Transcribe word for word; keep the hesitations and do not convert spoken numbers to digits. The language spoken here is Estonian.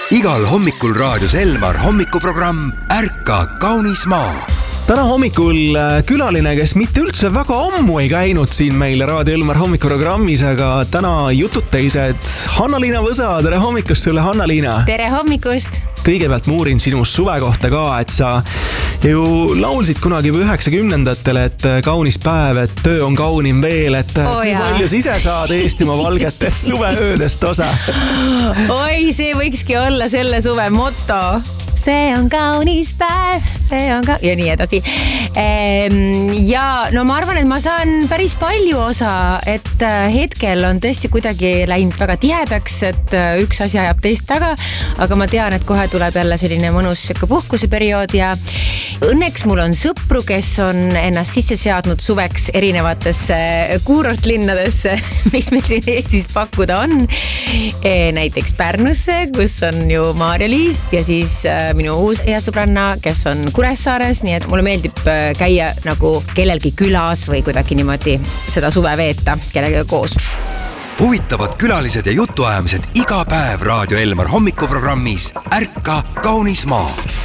Igal hommikul raadios Elmar hommikuprogramm Ärka kaunis maa. Täna hommikul külaline, kes mitte üldse väga ammu ei käinud siin meil Raadio Elmar hommikuprogrammis, aga täna jututeised Hanna-Liina Võsa. Tere hommikust sulle, Hanna-Liina! Tere hommikust! Kõigepealt muurin sinu suve kohta ka, et sa ju laulsid kunagi üheksakümnendatel, et kaunis päev, et töö on kaunim veel, et oh, kui palju sa ise saad Eestimaa valgetest suveöödest osa? Oi, see võikski olla selle suve motto. See on kaunis päev, see on ka... ja nii edasi. Ja no ma arvan, et ma saan päris palju osa, et hetkel on tõesti kuidagi läinud väga tihedaks, et üks asi ajab teist taga, aga ma tean, et kohe tuleb jälle selline mõnus puhkuseperiood ja õnneks mul on sõpru, kes on ennast sisse seadnud suveks erinevatesse kuurortlinnadesse, mis meil siin Eestis pakkuda on. Näiteks Pärnusse, kus on ju Maarja-Liis ja siis minu uus hea sõbranna, kes on Kuressaares, nii et mulle meeldib käia nagu kellelgi külas või kuidagi niimoodi seda suve veeta kellega koos. Huvitavad külalised ja jutuajamised iga päev Raadio Elmar hommikuprogrammis Ärka kaunis maa.